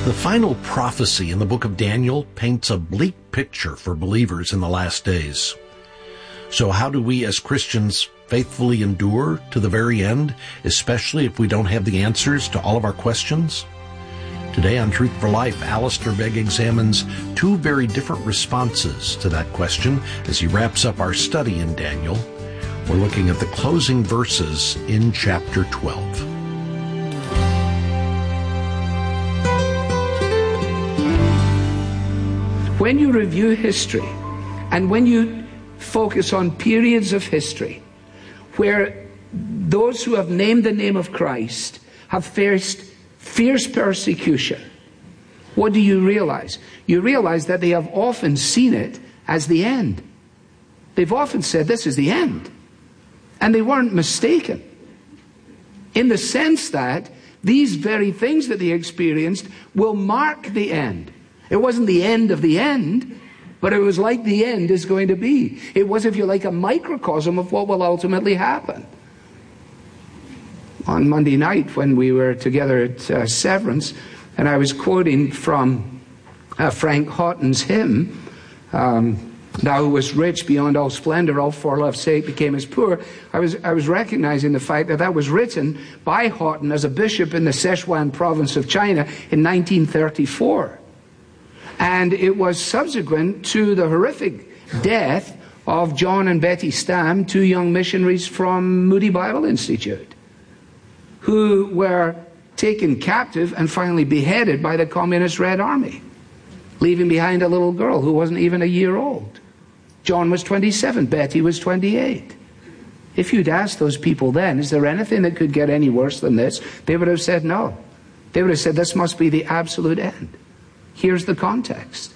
The final prophecy in the book of Daniel paints a bleak picture for believers in the last days. So how do we as Christians faithfully endure to the very end, especially if we don't have the answers to all of our questions? Today on Truth for Life, Alistair Begg examines two very different responses to that question as he wraps up our study in Daniel. We're looking at the closing verses in chapter 12. When you review history and when you focus on periods of history where those who have named the name of Christ have faced fierce persecution, what do you realize? You realize that they have often seen it as the end. They've often said this is the end. And they weren't mistaken, in the sense that these very things that they experienced will mark the end. It wasn't the end of the end, but it was like the end is going to be. It was, if you like, a microcosm of what will ultimately happen. On Monday night, when we were together at Severance, and I was quoting from Frank Houghton's hymn, "Thou who wast rich beyond all splendor, all for love's sake became as poor," I was recognizing the fact that that was written by Houghton as a bishop in the Sichuan province of China in 1934. And it was subsequent to the horrific death of John and Betty Stam, two young missionaries from Moody Bible Institute, who were taken captive and finally beheaded by the Communist Red Army, leaving behind a little girl who wasn't even a year old. John was 27, Betty was 28. If you'd asked those people then, is there anything that could get any worse than this? They would have said no. They would have said this must be the absolute end. Here's the context.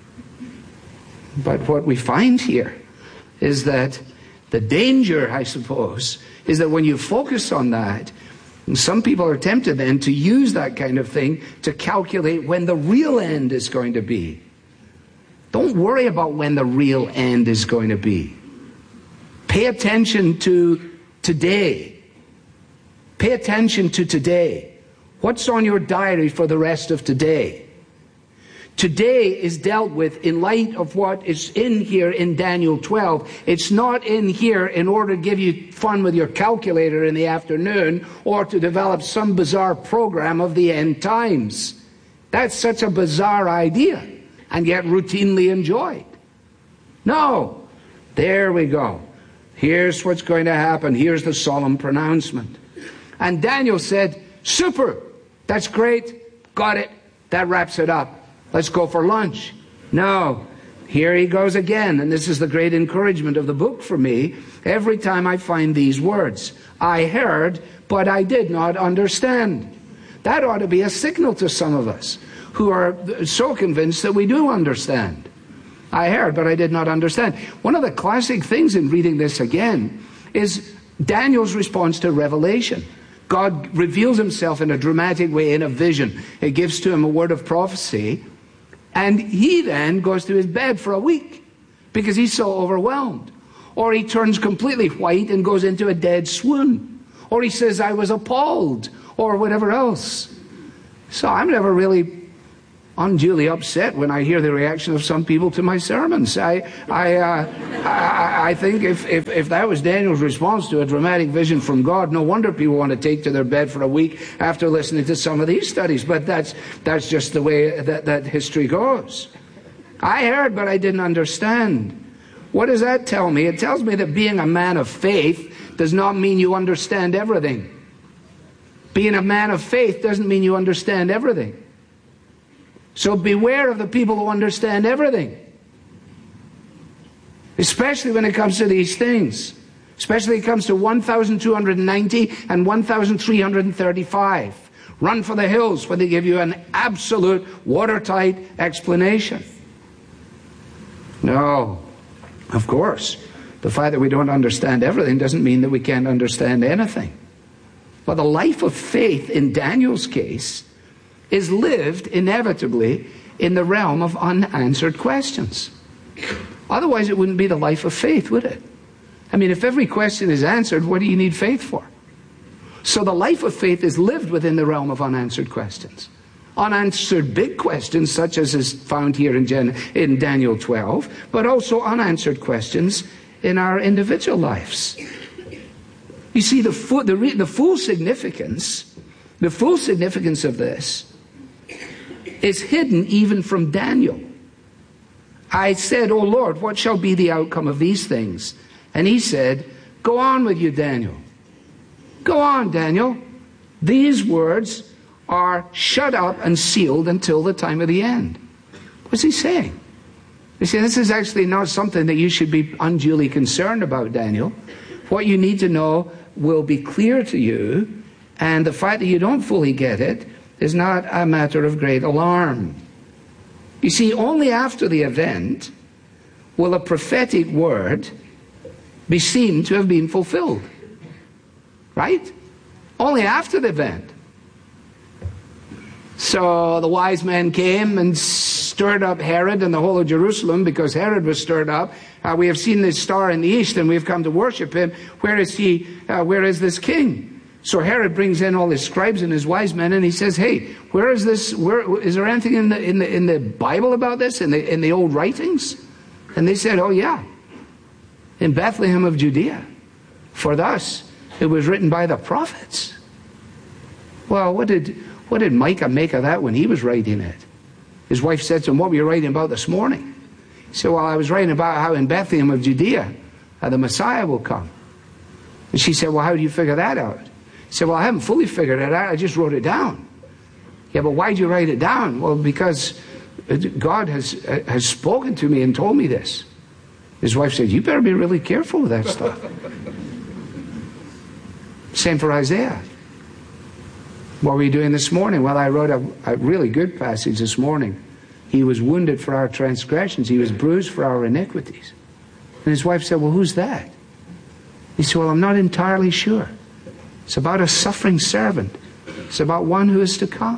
But what we find here is that the danger, I suppose, is that when you focus on that, some people are tempted then to use that kind of thing to calculate when the real end is going to be. Don't worry about when the real end is going to be. Pay attention to today. Pay attention to today. What's on your diary for the rest of today? Today is dealt with in light of what is in here in Daniel 12. It's not in here in order to give you fun with your calculator in the afternoon or to develop some bizarre program of the end times. That's such a bizarre idea and yet routinely enjoyed. No. There we go. Here's what's going to happen. Here's the solemn pronouncement. And Daniel said, super, that's great, got it, that wraps it up. Let's go for lunch. No. Here he goes again, and this is the great encouragement of the book for me. Every time I find these words, I heard, but I did not understand. That ought to be a signal to some of us who are so convinced that we do understand. I heard, but I did not understand. One of the classic things in reading this again is Daniel's response to revelation. God reveals himself in a dramatic way in a vision. It gives to him a word of prophecy. And he then goes to his bed for a week because he's so overwhelmed. Or he turns completely white and goes into a dead swoon. Or he says, I was appalled, or whatever else. So I'm never really unduly upset when I hear the reaction of some people to my sermons. I think if that was Daniel's response to a dramatic vision from God, no wonder people want to take to their bed for a week after listening to some of these studies. But that's just the way that history goes. I heard, but I didn't understand. What does that tell me? It tells me that being a man of faith does not mean you understand everything. Being a man of faith doesn't mean you understand everything. So beware of the people who understand everything. Especially when it comes to these things. Especially when it comes to 1,290 and 1,335. Run for the hills when they give you an absolute watertight explanation. No, of course. The fact that we don't understand everything doesn't mean that we can't understand anything. But the life of faith in Daniel's case is lived inevitably in the realm of unanswered questions. Otherwise it wouldn't be the life of faith, would it? I mean, if every question is answered, what do you need faith for? So the life of faith is lived within the realm of unanswered questions. Unanswered big questions, such as is found here in Daniel 12, but also unanswered questions in our individual lives. You see, the full significance of this is hidden even from Daniel. I said, "O Lord, what shall be the outcome of these things?" And he said, "Go on with you, Daniel. Go on, Daniel. These words are shut up and sealed until the time of the end." What's he saying? You see, this is actually not something that you should be unduly concerned about, Daniel. What you need to know will be clear to you, and the fact that you don't fully get it is not a matter of great alarm. You see, only after the event will a prophetic word be seen to have been fulfilled. Right? Only after the event. So the wise men came and stirred up Herod and the whole of Jerusalem, because Herod was stirred up. We have seen this star in the east and we've come to worship him. Where is he? Where is this king? So Herod brings in all his scribes and his wise men, and he says, "Hey, where is this? Where is there anything in the Bible about this? In the old writings?" And they said, "Oh yeah, in Bethlehem of Judea. For thus it was written by the prophets." Well, what did Micah make of that when he was writing it? His wife said to him, "What were you writing about this morning?" He said, "Well, I was writing about how in Bethlehem of Judea the Messiah will come." And she said, "Well, how do you figure that out?" He said, "Well, I haven't fully figured it out. I just wrote it down." "Yeah, but why'd you write it down?" "Well, because God has spoken to me and told me this." His wife said, "You better be really careful with that stuff." Same for Isaiah. What were you doing this morning? Well, I wrote a really good passage this morning. He was wounded for our transgressions. He was bruised for our iniquities. And his wife said, "Well, who's that?" He said, "Well, I'm not entirely sure. It's about a suffering servant. It's about one who is to come."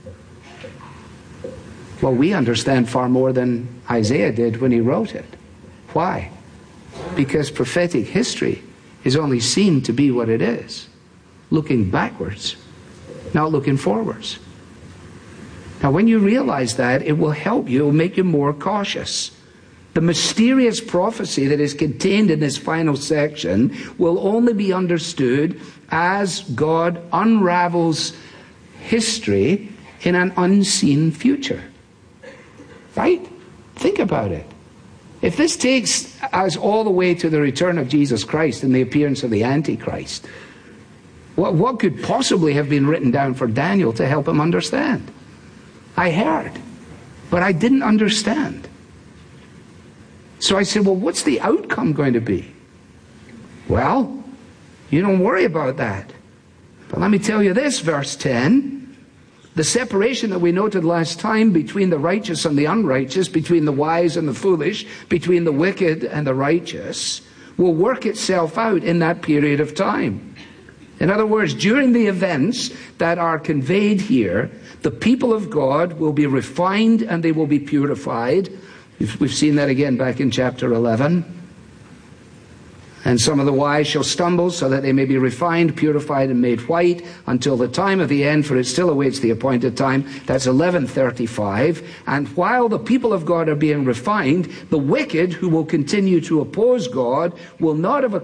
Well, we understand far more than Isaiah did when he wrote it. Why? Because prophetic history is only seen to be what it is, looking backwards, not looking forwards. Now, when you realize that, it will help you, it will make you more cautious. The mysterious prophecy that is contained in this final section will only be understood as God unravels history in an unseen future. Right? Think about it. If this takes us all the way to the return of Jesus Christ and the appearance of the Antichrist, what could possibly have been written down for Daniel to help him understand? I heard, but I didn't understand. So I said, "Well, what's the outcome going to be?" "Well, you don't worry about that. But let me tell you this, verse 10. The separation that we noted last time between the righteous and the unrighteous, between the wise and the foolish, between the wicked and the righteous, will work itself out in that period of time. In other words, during the events that are conveyed here, the people of God will be refined and they will be purified. We've seen that again back in chapter 11. And some of the wise shall stumble, so that they may be refined, purified, and made white until the time of the end, for it still awaits the appointed time. That's 11:35. And while the people of God are being refined, the wicked, who will continue to oppose God, will not have